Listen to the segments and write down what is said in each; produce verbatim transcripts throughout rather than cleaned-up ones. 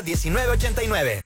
diecinueve ochenta y nueve.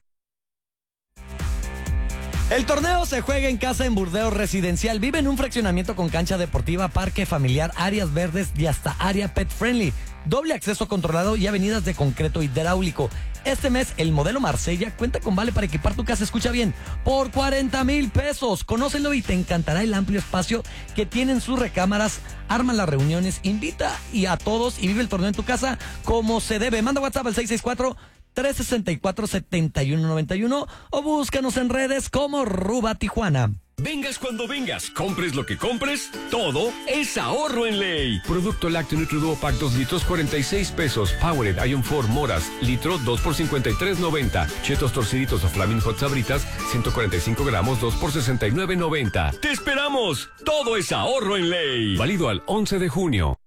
El torneo se juega en casa en Burdeos Residencial. Vive en un fraccionamiento con cancha deportiva, parque familiar, áreas verdes y hasta área pet friendly. Doble acceso controlado y avenidas de concreto hidráulico. Este mes, el modelo Marsella cuenta con vale para equipar tu casa, escucha bien, por cuarenta mil pesos. Conócelo y te encantará el amplio espacio que tienen sus recámaras. Arma las reuniones, invita y a todos y vive el torneo en tu casa como se debe. Manda WhatsApp al seis seis cuatro, tres seis cuatro, siete uno nueve uno o búscanos en redes como Ruba Tijuana. Vengas cuando vengas, compres lo que compres, todo es ahorro en Ley. Producto lácteo NutriDuo Pack dos litros, cuarenta y seis pesos. Powered Iron cuatro Moras, litro, dos por cincuenta y tres noventa. Chetos torciditos o Flaming Hot Sabritas, ciento cuarenta y cinco gramos, dos por sesenta y nueve noventa. ¡Te esperamos! Todo es ahorro en Ley. Válido al once de junio.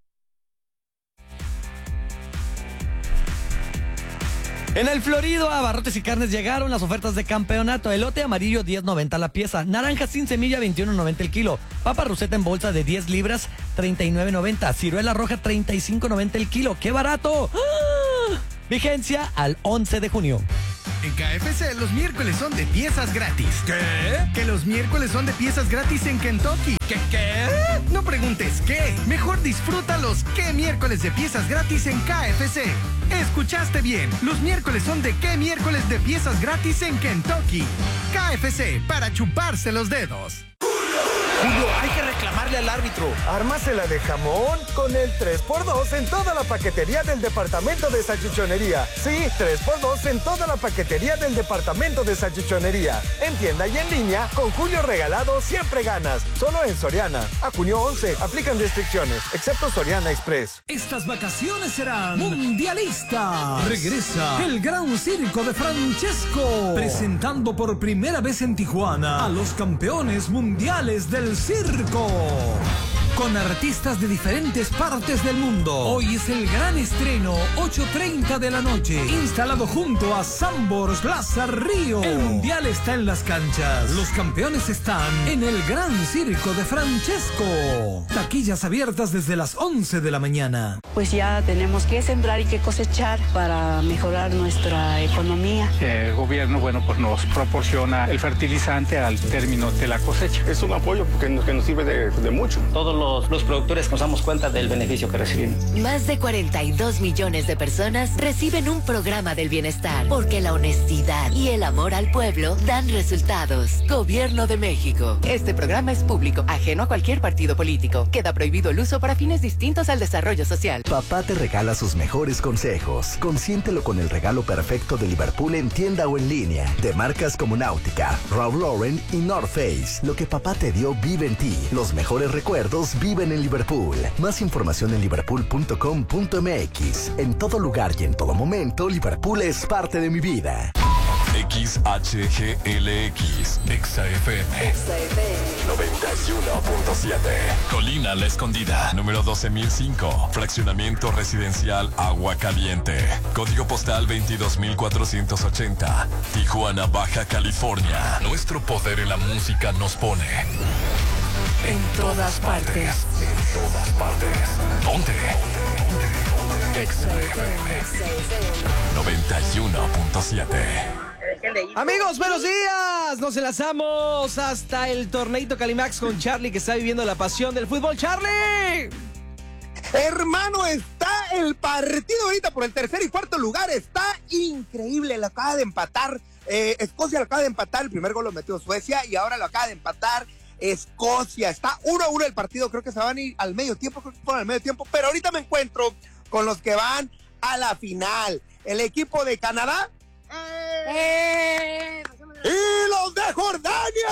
En el Florido, Abarrotes y Carnes llegaron las ofertas de campeonato. Elote amarillo diez noventa la pieza. Naranja sin semilla veintiuno noventa el kilo. Papa roseta en bolsa de diez libras treinta y nueve noventa. Ciruela roja treinta y cinco noventa el kilo. ¡Qué barato! ¡Ah! Vigencia al once de junio. En K F C los miércoles son de piezas gratis. ¿Qué? Que los miércoles son de piezas gratis en Kentucky. ¿Qué qué? No preguntes qué. Mejor disfruta los qué miércoles de piezas gratis en K F C. Escuchaste bien. Los miércoles son de qué miércoles de piezas gratis en Kentucky. K F C para chuparse los dedos. Julio, hay que reclamarle al árbitro. Ármasela de jamón con el tres por dos en toda la paquetería del departamento de salchichonería. Sí, tres por dos en toda la paquetería del departamento de salchichonería. En tienda y en línea, con Julio regalado siempre ganas. Solo en Soriana. A junio once, aplican restricciones, excepto Soriana Express. Estas vacaciones serán mundialistas. Regresa el Gran Circo de Francesco, presentando por primera vez en Tijuana a los campeones mundiales del circo, con artistas de diferentes partes del mundo. Hoy es el gran estreno, ocho treinta de la noche, instalado junto a Sambors Plaza Río. El mundial está en las canchas. Los campeones están en el Gran Circo de Francesco. Taquillas abiertas desde las once de la mañana. Pues ya tenemos que sembrar y que cosechar para mejorar nuestra economía. El gobierno, bueno, pues nos proporciona el fertilizante al término de la cosecha. Es un apoyo que nos, que nos sirve de, de mucho. Todos los Los, los productores nos damos cuenta del beneficio que recibimos. Más de cuarenta y dos millones de personas reciben un programa del bienestar, porque la honestidad y el amor al pueblo dan resultados. Gobierno de México. Este programa es público, ajeno a cualquier partido político. Queda prohibido el uso para fines distintos al desarrollo social. Papá te regala sus mejores consejos. Consiéntelo con el regalo perfecto de Liverpool en tienda o en línea. De marcas como Náutica, Ralph Lauren y North Face. Lo que papá te dio vive en ti. Los mejores recuerdos viven en Liverpool. Más información en liverpool punto com punto m x. En todo lugar y en todo momento, Liverpool es parte de mi vida. X H G L X, Exa F M, noventa y uno punto siete. Colina La Escondida, número doce mil cinco. Fraccionamiento residencial Agua Caliente. Código postal veintidós mil cuatrocientos ochenta. Tijuana, Baja California. Nuestro poder en la música nos pone en todas partes. En todas partes. ¿Dónde? Exa F M noventa y uno punto siete. Amigos, buenos días. Nos enlazamos hasta el torneito Calimax con Charlie, que está viviendo la pasión del fútbol. ¡Charlie! Hermano, está el partido ahorita por el tercer y cuarto lugar. Está increíble, lo acaba de empatar. Eh, Escocia lo acaba de empatar. El primer gol lo metió Suecia y ahora lo acaba de empatar Escocia. Está uno a uno el partido. Creo que se van a ir al medio tiempo. Creo que fueron al medio tiempo. Pero ahorita me encuentro con los que van a la final. El equipo de Canadá. ¡Eh! ¡Y los de Jordania!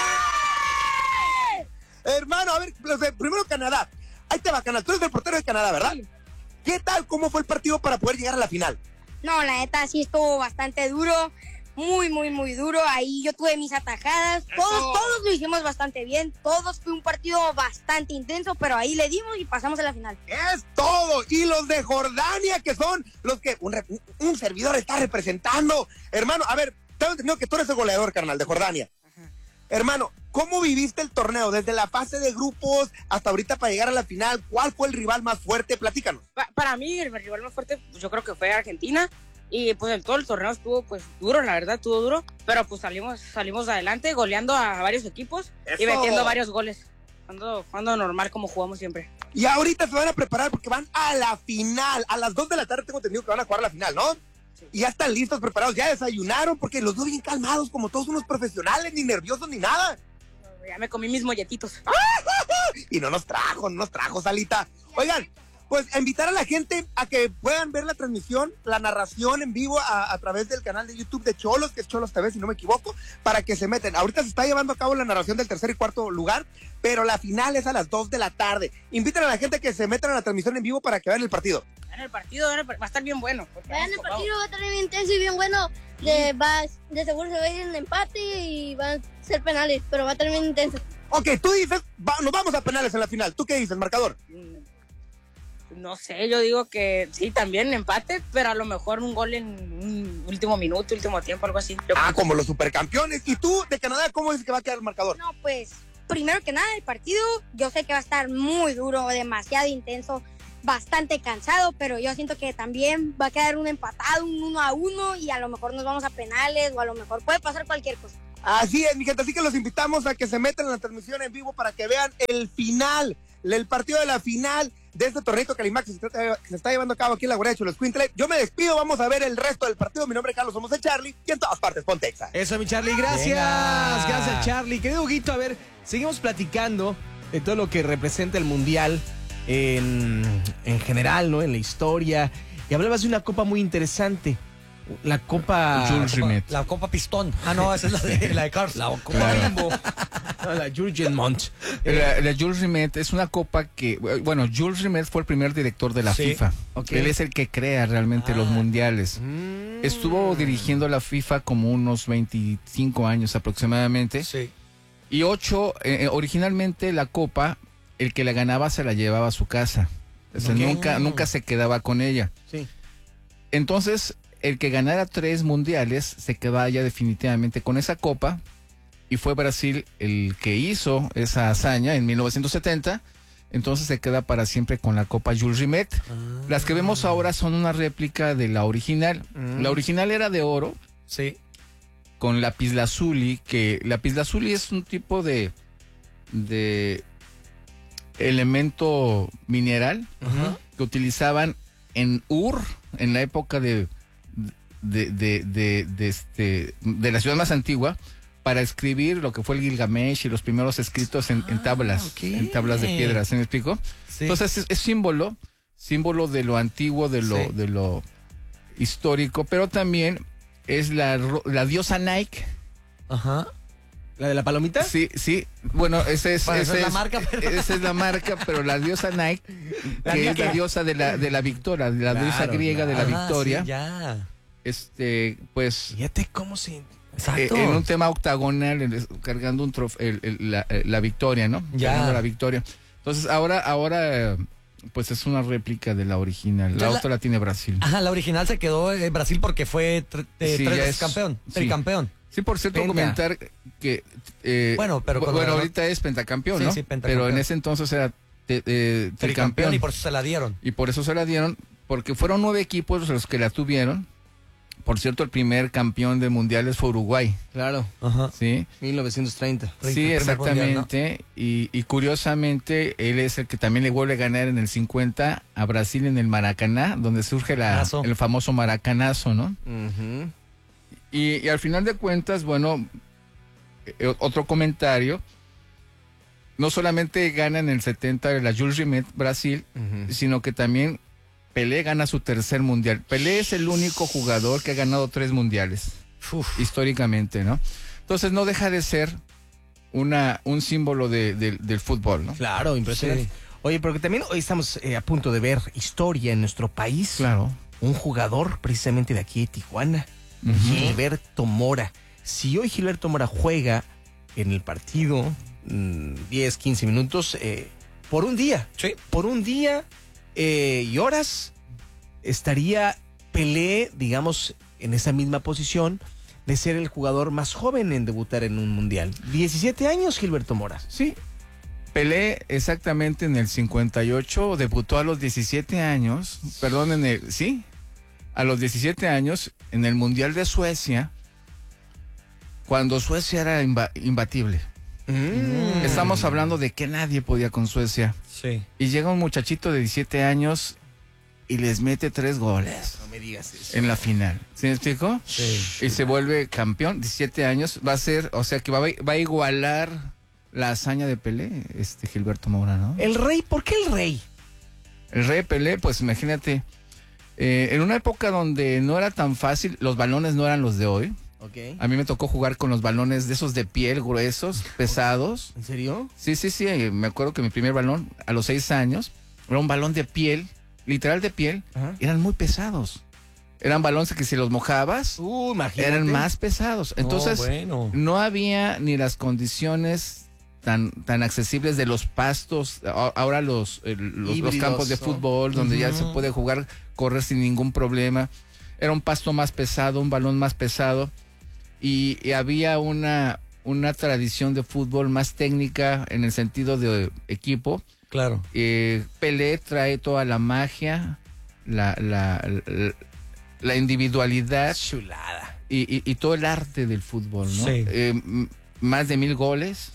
¡Eh! Hermano, a ver, los de, primero Canadá. Ahí te va, Canadá. Tú eres el portero de Canadá, ¿verdad? Sí. ¿Qué tal? ¿Cómo fue el partido para poder llegar a la final? No, la neta sí estuvo bastante duro. Muy, muy, muy duro. Ahí yo tuve mis atajadas. Todos, todos lo hicimos bastante bien. Todos fue un partido bastante intenso, pero ahí le dimos y pasamos a la final. Es todo. Y los de Jordania, que son los que un, un servidor está representando. Hermano, a ver, tengo entendido que tú eres el goleador, carnal, de Jordania. Ajá. Hermano, ¿cómo viviste el torneo? Desde la fase de grupos hasta ahorita para llegar a la final. ¿Cuál fue el rival más fuerte? Platícanos. Pa- para mí, el rival más fuerte, pues yo creo que fue Argentina. Y pues en todo el torneo estuvo pues duro, la verdad, estuvo duro. Pero pues salimos salimos adelante, goleando a varios equipos. Eso. Y metiendo varios goles. Jugando, jugando normal como jugamos siempre. Y ahorita se van a preparar porque van a la final. A las dos de la tarde tengo entendido que van a jugar la final, ¿no? Sí. Y ya están listos, preparados, ya desayunaron, porque los dos bien calmados, como todos unos profesionales, ni nerviosos ni nada. Ya me comí mis molletitos. Y no nos trajo, no nos trajo, Salita. Oigan, pues invitar a la gente a que puedan ver la transmisión, la narración en vivo a, a través del canal de YouTube de Cholos, que es Cholos T V, si no me equivoco, para que se meten. Ahorita se está llevando a cabo la narración del tercer y cuarto lugar, pero la final es a las dos de la tarde. Invitan a la gente a que se metan a la transmisión en vivo para que vean el partido. Vean el partido, vean el, va a estar bien bueno. Vean el partido, va a estar bien intenso y bien bueno. De, va, de seguro se va a ir en empate y van a ser penales, pero va a estar bien intenso. Ok, tú dices, va, nos vamos a penales en la final. ¿Tú qué dices, marcador? No sé, yo digo que sí, también empate, pero a lo mejor un gol en un último minuto, último tiempo, algo así. Yo ah, como los supercampeones. ¿Y tú, de Canadá, cómo dices que va a quedar el marcador? No, pues, primero que nada, el partido, yo sé que va a estar muy duro, demasiado intenso, bastante cansado, pero yo siento que también va a quedar un empatado, un uno a uno, y a lo mejor nos vamos a penales, o a lo mejor puede pasar cualquier cosa. Así es, mi gente, así que los invitamos a que se metan en la transmisión en vivo para que vean el final, el partido de la final de este torneo Calimax que se está, que se está llevando a cabo aquí en la Guardia de Xoloscuintle. Yo me despido, vamos a ver el resto del partido. Mi nombre es Carlos, somos el Charlie, y en todas partes, Pontexa. Eso, mi Charlie, gracias. Venga. Gracias, Charlie. Querido Huguito, a ver, seguimos platicando de todo lo que representa el Mundial en, en general, ¿no? En la historia. Y hablabas de una copa muy interesante. La copa... Jules Rimet. La copa Pistón. Ah, no, esa es la de, la de Cars. La copa claro. Bimbo. No, la Jules Mont. La, la Jules Rimet es una copa que... Bueno, Jules Rimet fue el primer director de la sí. FIFA. Okay. Él es el que crea realmente ah. los mundiales. Mm. Estuvo dirigiendo la FIFA como unos veinticinco años aproximadamente. Sí. Y ocho... Eh, originalmente la copa, el que la ganaba se la llevaba a su casa. O sea, okay. nunca, nunca se quedaba con ella. Sí. Entonces... el que ganara tres mundiales se quedaba ya definitivamente con esa copa, y fue Brasil el que hizo esa hazaña en mil novecientos setenta, entonces se queda para siempre con la copa Jules Rimet. Ah. Las que vemos ahora son una réplica de la original. Mm. La original era de oro, sí, con lapislázuli, que lapislázuli es un tipo de de elemento mineral uh-huh. que utilizaban en Ur en la época de De, de, de, de, este, de la ciudad más antigua, para escribir lo que fue el Gilgamesh y los primeros escritos en, ah, en tablas, okay. en tablas de piedra, ¿se me explico? Sí. Entonces es, es símbolo, símbolo de lo antiguo, de lo, sí. de lo histórico, pero también es la, la diosa Nike. Ajá. ¿La de la palomita? Sí, sí. Bueno, ese es, bueno, ese esa es, es la marca, pero... esa es la marca, pero la diosa Nike, la que es la diosa de la, de la victoria, la claro, diosa griega claro. de la victoria. Ah, sí, ya. Este, pues... Fíjate cómo se... Eh, en un tema octagonal, cargando un trof el, el, la, la victoria, ¿no? Ya. Cargando la victoria. Entonces, ahora, ahora, pues es una réplica de la original. La Entonces, otra la, la tiene Brasil. Ajá, la original se quedó en Brasil porque fue tre, eh, sí, tres es, campeón, sí. tricampeón. Sí, por cierto, Penta. comentar que... Eh, bueno, pero... Bueno, ahorita es pentacampeón, sí, ¿no? Sí, pentacampeón. Pero en ese entonces era te, eh, tricampeón. Tricampeón y por eso se la dieron. Y por eso se la dieron, porque fueron nueve equipos los que la tuvieron. Por cierto, el primer campeón de mundiales fue Uruguay. Claro. Ajá. Sí. mil novecientos treinta. Sí, exactamente. Mundial, ¿no? y, y curiosamente, él es el que también le vuelve a ganar en el cincuenta a Brasil en el Maracaná, donde surge la, el famoso maracanazo, ¿no? Uh-huh. y, y al final de cuentas, bueno, eh, otro comentario. No solamente gana en el setenta la Jules Rimet Brasil, uh-huh. sino que también Pelé gana su tercer mundial. Pelé es el único jugador que ha ganado tres mundiales, Uf. históricamente, ¿no? Entonces no deja de ser una un símbolo de, de, del fútbol, ¿no? Claro, impresionante. Sí. Oye, porque también hoy estamos eh, a punto de ver historia en nuestro país. Claro. Un jugador precisamente de aquí de Tijuana, uh-huh. Gilberto Mora. Si hoy Gilberto Mora juega en el partido mmm, diez, quince minutos, eh, por un día, sí. por un día... Eh, y horas estaría Pelé, digamos, en esa misma posición de ser el jugador más joven en debutar en un mundial. diecisiete años, Gilberto Mora. Sí. Pelé exactamente en el cincuenta y ocho debutó a los diecisiete años, perdón, en el, sí, a los diecisiete años en el Mundial de Suecia, cuando Suecia era imba- imbatible. Mm. Estamos hablando de que nadie podía con Suecia. Sí. Y llega un muchachito de diecisiete años y les mete tres goles. No me digas eso. En la final. ¿Sí me explico? Sí. Y se vuelve campeón, diecisiete años. Va a ser, o sea que va a, va a igualar la hazaña de Pelé, este Gilberto Moura, ¿no? El rey, ¿por qué el rey? El rey Pelé, pues imagínate, eh, en una época donde no era tan fácil, los balones no eran los de hoy. Okay. A mí me tocó jugar con los balones de esos de piel gruesos, pesados. ¿En serio? Sí, sí, sí. Me acuerdo que mi primer balón, a los seis años, era un balón de piel, literal de piel. Ajá. Eran muy pesados. Eran balones que si los mojabas, uh, imagínate. Eran más pesados. Entonces, oh, bueno. no había ni las condiciones tan, tan accesibles de los pastos. Ahora los, el, los, Híbridos, los campos de fútbol, ¿no? Donde uh-huh. ya se puede jugar, correr sin ningún problema. Era un pasto más pesado, un balón más pesado. Y, y había una, una tradición de fútbol más técnica en el sentido de equipo. Claro. Eh, Pelé trae toda la magia, la, la, la, la individualidad. Chulada. Y, y, y todo el arte del fútbol, ¿no? Sí. Eh, m- más de mil goles.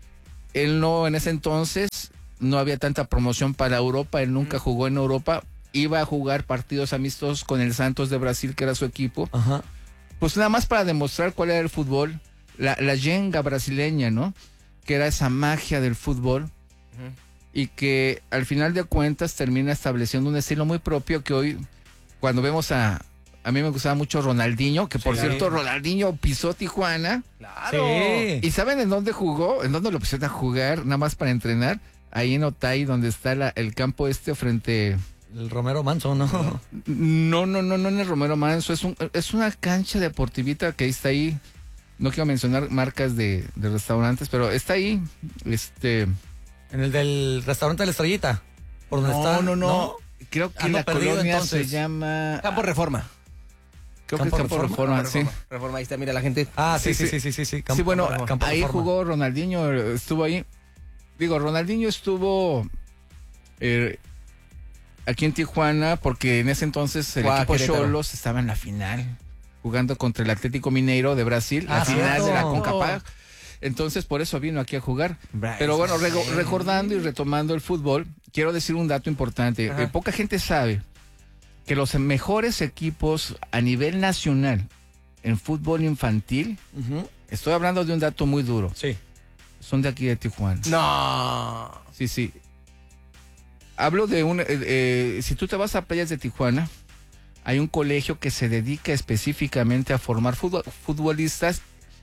Él no, en ese entonces, no había tanta promoción para Europa. Él nunca mm. jugó en Europa. Iba a jugar partidos amistosos con el Santos de Brasil, que era su equipo. Ajá. Pues nada más para demostrar cuál era el fútbol, la, la yenga brasileña, ¿no? Que era esa magia del fútbol uh-huh. y que al final de cuentas termina estableciendo un estilo muy propio que hoy, cuando vemos a... A mí me gustaba mucho Ronaldinho, que por sí. cierto Ronaldinho pisó Tijuana. ¡Claro! Sí. ¿Y saben en dónde jugó? ¿En dónde lo pusieron a jugar? Nada más para entrenar. Ahí en Otay, donde está la, el campo este frente... El Romero Manso, ¿no? No, no, no, no en el Romero Manso. Es un, es una cancha deportivita que está ahí. No quiero mencionar marcas de, de restaurantes, pero está ahí. Este. En el del restaurante de la Estrellita. ¿Por dónde no, está? no, no, no. Creo que Ando la perdido, colonia entonces. se llama. Campo Reforma. Creo que es Campo Reforma, Reforma, sí. Reforma, Reforma, ahí está, mira la gente. Ah, sí, sí, sí, sí, sí. Sí, Campo, sí bueno, Campo ahí Reforma. Jugó Ronaldinho, estuvo ahí. Digo, Ronaldinho estuvo eh, aquí en Tijuana porque en ese entonces el Guau, equipo Querétaro. Xolos estaba en la final, jugando contra el Atlético Mineiro de Brasil, Ah, la final cierto. de la CONCACAF. Entonces, por eso vino aquí a jugar. Bryce, Pero bueno, sí. re- recordando y retomando el fútbol, quiero decir un dato importante. Eh, poca gente sabe que los mejores equipos a nivel nacional en fútbol infantil, Uh-huh. estoy hablando de un dato muy duro, Sí. son de aquí de Tijuana. No. Sí, sí. Hablo de un... Eh, eh, si tú te vas a playas de Tijuana, hay un colegio que se dedica específicamente a formar futbol- futbolistas.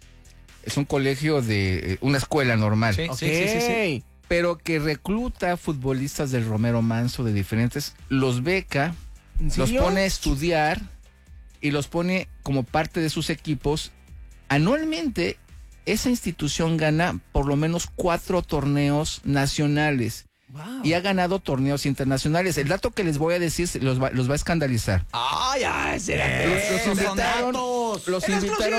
Es un colegio de... eh, una escuela normal. Sí, Ok. sí, sí, sí, sí. Pero que recluta futbolistas del Romero Manso de diferentes... Los beca, ¿En los serio? pone a estudiar y los pone como parte de sus equipos. Anualmente, esa institución gana por lo menos cuatro torneos nacionales. Wow. Y ha ganado torneos internacionales. El dato que les voy a decir se- los va, los va a escandalizar. Ay, ay, será Los, los invitaron, los invitaron,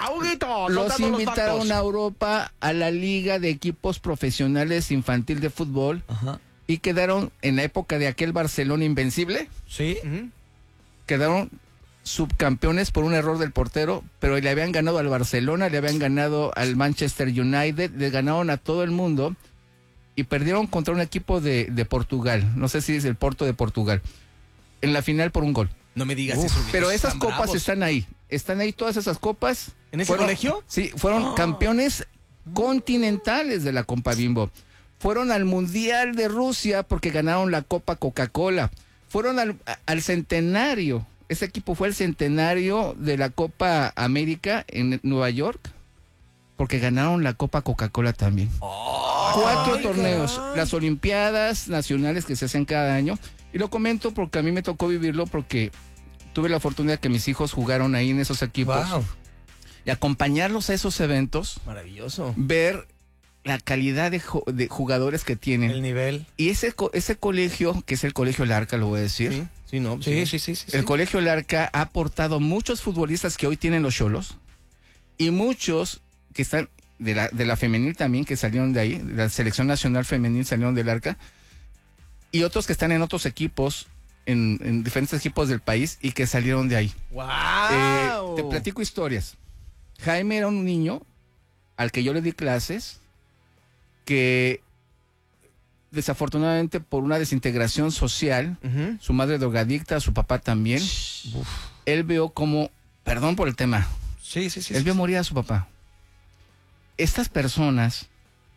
los invitaron a Europa a la Liga de Equipos Profesionales Infantil de Fútbol. Ajá. Y quedaron en la época de aquel Barcelona invencible. Sí. Uh-huh. Quedaron subcampeones por un error del portero, pero le habían ganado al Barcelona, le habían ganado al Manchester United, le ganaron a todo el mundo y perdieron contra un equipo de, de Portugal, no sé si es el Porto de Portugal, en la final por un gol. No me digas Uf, eso. pero Dios, esas están copas bravos. están ahí, están ahí todas esas copas. ¿En ese Fueron- colegio? Sí, fueron Oh. campeones continentales de la Copa Bimbo. Fueron al Mundial de Rusia porque ganaron la Copa Coca-Cola. Fueron al, a- al centenario. Ese equipo fue el centenario de la Copa América en Nueva York porque ganaron la Copa Coca-Cola también. Cuatro ay, torneos, caray. las Olimpiadas nacionales que se hacen cada año. Y lo comento porque a mí me tocó vivirlo porque tuve la oportunidad que mis hijos jugaron ahí en esos equipos. Wow. Y acompañarlos a esos eventos, Maravilloso. ver la calidad de, ju- de jugadores que tienen. El nivel. Y ese, co- ese colegio, que es el Colegio Larca, lo voy a decir. Sí, sí, no. Sí, sí, sí, sí. El sí. Colegio Larca ha aportado muchos futbolistas que hoy tienen los Xolos y muchos que están de la, de la femenil también, que salieron de ahí, de la selección nacional femenil salieron del Larca, y otros que están en otros equipos en, en diferentes equipos del país y que salieron de ahí. ¡Wow! Eh, te platico historias. Jaime era un niño al que yo le di clases que desafortunadamente por una desintegración social, uh-huh. su madre drogadicta, su papá también, Uf. él vio como, perdón por el tema, sí, sí, sí, él sí, vio sí. morir a su papá. Estas personas,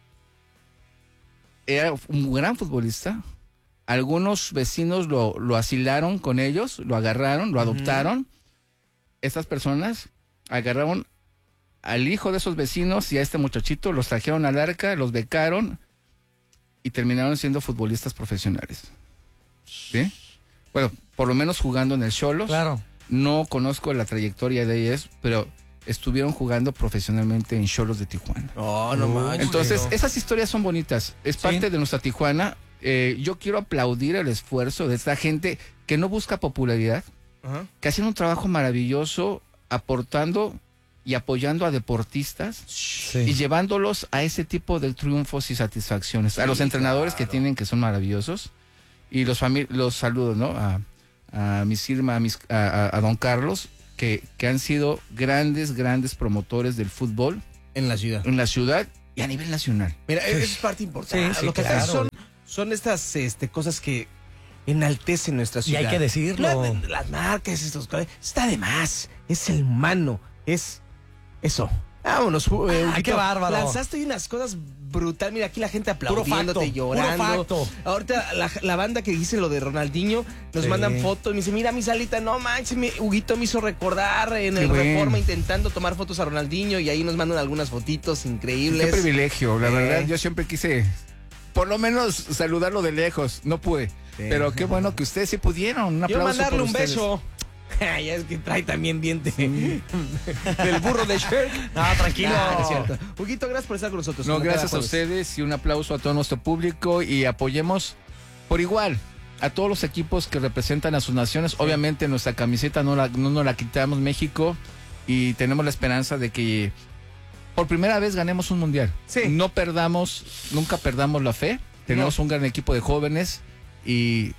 era un gran futbolista, algunos vecinos lo, lo asilaron con ellos, lo agarraron, lo adoptaron. Uh-huh. Estas personas agarraron al hijo de esos vecinos y a este muchachito, los trajeron al Arca, los becaron y terminaron siendo futbolistas profesionales. ¿Sí? Bueno, por lo menos jugando en el Xolos. Claro. No conozco la trayectoria de ellos, pero estuvieron jugando profesionalmente en Xolos de Tijuana. Oh, no manches. Entonces, esas historias son bonitas. Es parte sí. de nuestra Tijuana. Eh, yo quiero aplaudir el esfuerzo de esta gente que no busca popularidad, uh-huh. que hacen un trabajo maravilloso aportando y apoyando a deportistas sí. y llevándolos a ese tipo de triunfos y satisfacciones. Sí, a los entrenadores claro. que tienen, que son maravillosos, y los fami- los saludos, ¿no? A, a mis Irma, a, mis, a, a, a don Carlos, que, que han sido grandes, grandes promotores del fútbol. En la ciudad. En la ciudad y a nivel nacional. Mira, eso es parte importante. Sí, sí, Lo que claro. son, son estas este, cosas que enaltecen nuestra ciudad. Y hay que decirlo. La, las marcas, estos, está de más. Es el humano. Es eso. Vámonos. Eh, Ay, qué bárbaro. Lanzaste hoy unas cosas brutal. Mira, aquí la gente aplaudiéndote, llorando. Puro facto. Ahorita la, la banda que dice lo de Ronaldinho nos sí. mandan fotos. Me dice, mira mi salita, no manches, mi Huguito me hizo recordar en qué el bueno. Reforma intentando tomar fotos a Ronaldinho y ahí nos mandan algunas fotitos increíbles. Qué privilegio, la eh. verdad. Yo siempre quise por lo menos saludarlo de lejos. No pude. Sí. Pero qué bueno que ustedes sí pudieron. Un aplauso. Yo mandarle por un ustedes. beso. Ya es que trae también diente sí. del burro de Shrek. No, tranquilo. No, es cierto. Huguito, gracias por estar con nosotros. No, gracias a ustedes y un aplauso a todo nuestro público y apoyemos por igual a todos los equipos que representan a sus naciones. Sí. Obviamente nuestra camiseta no, la, no nos la quitamos, México, y tenemos la esperanza de que por primera vez ganemos un mundial. Sí. No perdamos, nunca perdamos la fe. Tenemos no. un gran equipo de jóvenes y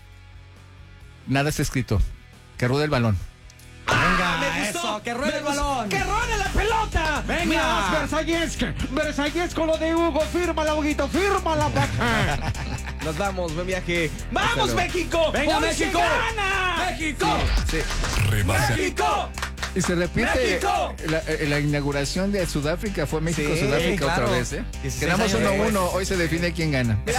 nada está escrito. Que ruede el balón. Venga, ah, eso, que ruede el balón. ¡Que ruede la pelota! Venga. Mira, Versallesque, Versallesque lo de Hugo, fírmala, Huguito, fírmala, papá. Nos vamos, buen viaje. ¡Vamos, México! ¡Venga, ¡Hoy México! se gana! ¡México! Sí, sí. ¡México! Y se repite ¡México! la, la inauguración de Sudáfrica, fue México-Sudáfrica sí, claro. otra vez, ¿eh? Quedamos uno a uno, hoy se define quién gana. Mira,